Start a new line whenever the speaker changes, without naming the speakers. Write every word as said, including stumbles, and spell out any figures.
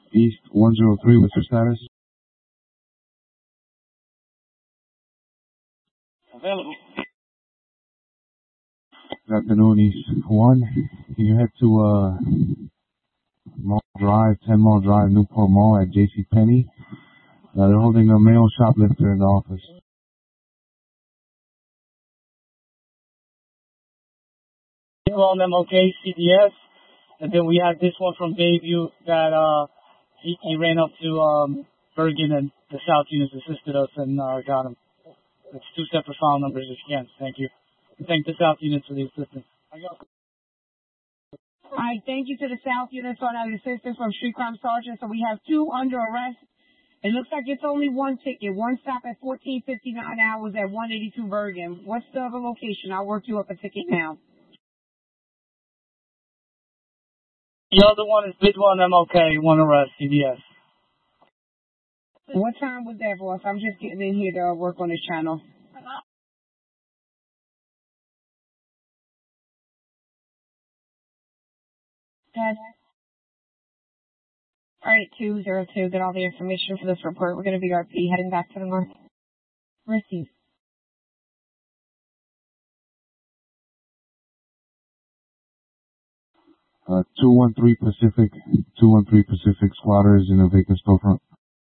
East one zero three, what's your status?
Available.
Good afternoon, East one. Can you head to uh, Mall Drive, ten Mall Drive, Newport Mall at JCPenney? Uh, they're holding a male shoplifter in the office.
On M L K C D S, and then we had this one from Bayview that uh he, he ran up to um Bergen, and the South units assisted us and uh, got him. It's two separate file numbers if you can. Thank you. And thank the South units for the assistance.
All right, thank you to the South units for that assistance from Street Crime Sergeant. So we have two under arrest. It looks like it's only one ticket. One stop at fourteen fifty-nine hours at one eighty-two Bergen. What's the other location? I'll work you up a ticket now.
The other one is Bidwell M L K, one arrest, C D S.
What time was that, boss? I'm just getting in here to work on this channel. Dad. All right, two zero two. Get all the information for this report. We're going to V R P heading back to the north. Receive.
Uh, two one three Pacific, two one three Pacific squatters in a vacant storefront.